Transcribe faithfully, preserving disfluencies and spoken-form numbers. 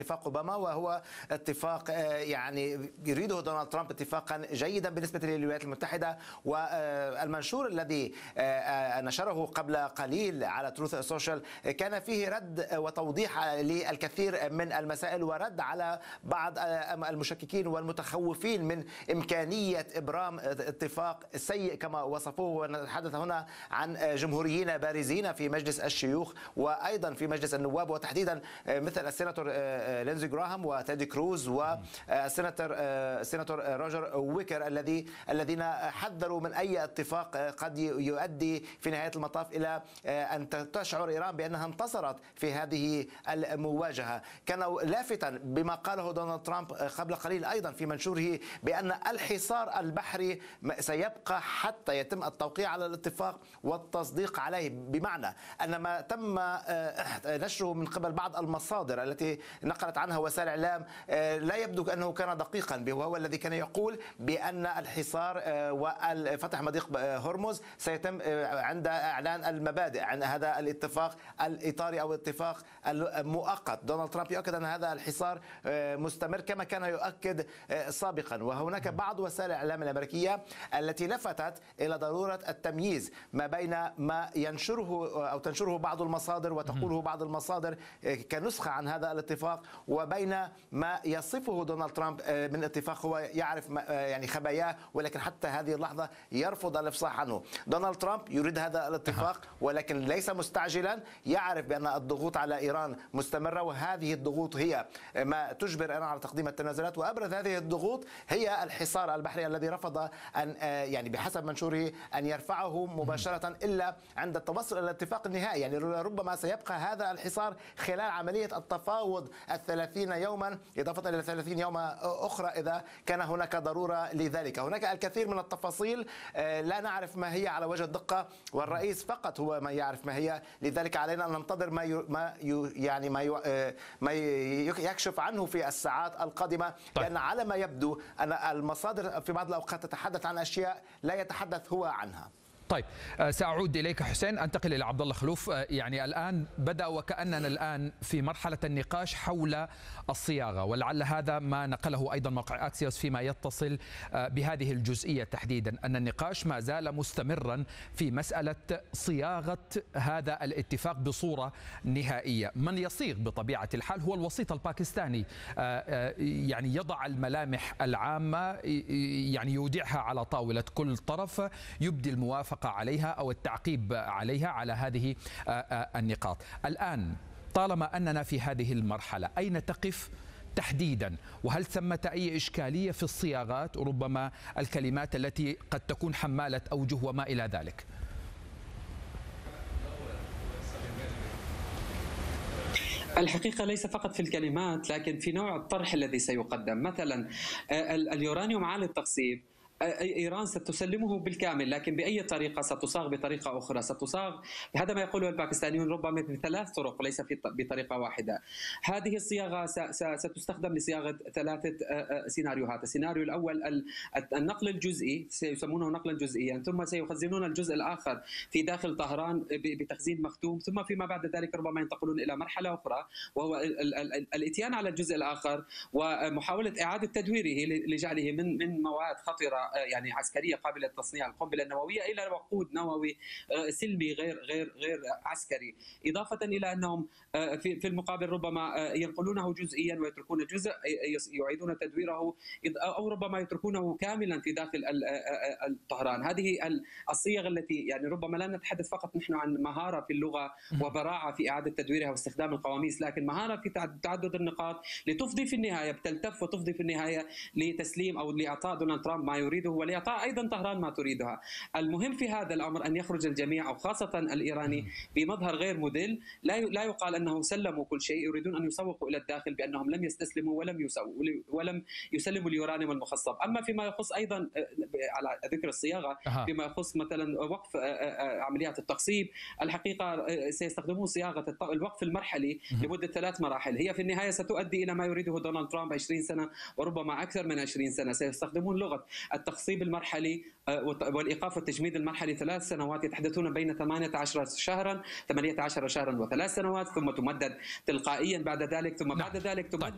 اتفاق اوباما، وهو اتفاق يعني يريده دونالد ترامب اتفاقا جيدا بالنسبه للولايات المتحده. والمنشور الذي نشره قبل قليل على تروث سوشيال كان فيه رد وتوضيح للكثير من المسائل، ورد على بعض المشككين والمتخوفين من امكانيه ابرام اتفاق سيء كما وصفوه. ونتحدث هنا عن جمهوريين بارزين في مجلس الشيوخ وايضا في مجلس النواب، وتحديدا مثل السيناتور لينزي جراهام وتيدي كروز والسيناتور السيناتور روجر ويكر الذي الذين حذروا من اي اتفاق قد يؤدي في نهايه المطاف الى ان تشعر ايران بانها انتصرت في هذه المواجهه. كان لافتا بما قاله دونالد ترامب قبل قليل ايضا في منشوره بان الحصار البحري سيبقى حتى يتم التوقيع على الاتفاق والتصديق عليه، بمعنى ان ما تم نشره من قبل بعض المصادر التي نقلت عنها وسائل الاعلام لا يبدو انه كان دقيقا، وهو الذي كان يقول بان الحصار وفتح مضيق هرمز سيتم عند اعلان المبادئ عن هذا الاتفاق الاطاري او الاتفاق المؤقت. دونالد ترامب يؤكد ان هذا الحصار مستمر كما كان يؤكد سابقا. وهناك بعض وسائل الاعلام الامريكيه التي لفتت الى ضروره التمييز ما بين ما ينشره او تنشره بعض المصادر وتقوله بعض المصادر كنسخه عن هذا الاتفاق، وبين ما يصفه دونالد ترامب من اتفاق هو يعرف يعني خباياه، ولكن حتى هذه اللحظه يرفض الافصاح عنه. دونالد ترامب يريد هذا الاتفاق ولكن ليس مستعجلا، يعرف بان الضغوط على ايران مستمره، وهذه الضغوط هي ما تجبر ايران على تقديم التنازلات. وابرز هذه الضغوط هي الحصار البحري الذي رفض ان يعني بحسب منشوره ان يرفعه مباشره الا عند التوصل الى الاتفاق النهائي. يعني ربما سيبقى هذا الحصار خلال عمليه التفاوض الثلاثين يوما اضافه الى ثلاثين يوما اخرى اذا كان هناك ضروره لذلك. هناك الكثير من التفاصيل لا نعرف ما هي على وجه الدقه، والرئيس فقط هو من يعرف ما هي، لذلك علينا ان ننتظر ما ما يعني ما ما يكشف عنه في الساعات القادمه. طيب. لان على ما يبدو ان المصادر في بعض الاوقات تتحدث عن اشياء لا يتحدث هو عنها. طيب سأعود إليك حسين، أنتقل إلى عبد الله خلوف. يعني الآن بدأ وكأننا الآن في مرحلة النقاش حول الصياغة، ولعل هذا ما نقله أيضا موقع أكسيوس فيما يتصل بهذه الجزئية تحديدا، أن النقاش ما زال مستمرا في مسألة صياغة هذا الاتفاق بصورة نهائية. من يصيغ بطبيعة الحال هو الوسيط الباكستاني، يعني يضع الملامح العامة، يعني يودعها على طاولة كل طرف، يبدي الموافقة عليها أو التعقيب عليها على هذه النقاط. الآن طالما أننا في هذه المرحلة أين تقف تحديدا؟ وهل ثمة أي إشكالية في الصياغات، ربما الكلمات التي قد تكون حمالة أوجه وما إلى ذلك؟ الحقيقة ليس فقط في الكلمات لكن في نوع الطرح الذي سيقدم. مثلا اليورانيوم عالي التخصيب إيران ستسلمه بالكامل، لكن بأي طريقة ستصاغ بطريقة أخرى، ستصاغ هذا ما يقوله الباكستانيون ربما بثلاث طرق وليس بطريقة واحدة. هذه الصياغة ستستخدم لصياغة ثلاثة سيناريوهات. السيناريو الأول النقل الجزئي، سيسمونه نقلا جزئيا، ثم سيخزنون الجزء الآخر في داخل طهران بتخزين مختوم، ثم فيما بعد ذلك ربما ينتقلون إلى مرحلة أخرى وهو الإتيان على الجزء الآخر ومحاولة إعادة تدويره لجعله من من مواد خطرة يعني عسكريه قابله لتصنيع القنبله النوويه الى وقود نووي سلمي غير غير غير عسكري، اضافه الى انهم في في المقابل ربما ينقلونه جزئيا ويتركون جزء يعيدون تدويره، او ربما يتركونه كاملا في داخل طهران. هذه الصيغ التي يعني ربما لا نتحدث فقط نحن عن مهاره في اللغه وبراعه في اعاده تدويرها واستخدام القواميس، لكن مهاره في تعدد النقاط لتفضي في النهايه، بتلتف وتفضي في النهايه لتسليم او لاعطاء دونالد ترامب ما يريده ولإعطاء أيضا طهران ما تريدها. المهم في هذا الأمر أن يخرج الجميع أو خاصة الإيراني بمظهر غير مدل، لا لا يقال أنه سلموا كل شيء، يريدون أن يسوقوا إلى الداخل بأنهم لم يستسلموا ولم يسووا ولم يسلموا اليورانيوم المخصب. أما فيما يخص أيضا على ذكر الصياغة، فيما يخص مثلا وقف عمليات التخصيب، الحقيقة سيستخدمون صياغة الوقف المرحلي لمدة ثلاث مراحل، هي في النهاية ستؤدي إلى ما يريده دونالد ترامب عشرين سنة وربما أكثر من عشرين سنة. سيستخدمون لغة التخصيب المرحلي والإيقاف والتجميد المرحلي ثلاث سنوات، يتحدثون بين ثمانية عشر شهرا ثمانية عشر شهرا وثلاث سنوات، ثم تمدد تلقائيا بعد ذلك، ثم بعد ذلك تمدد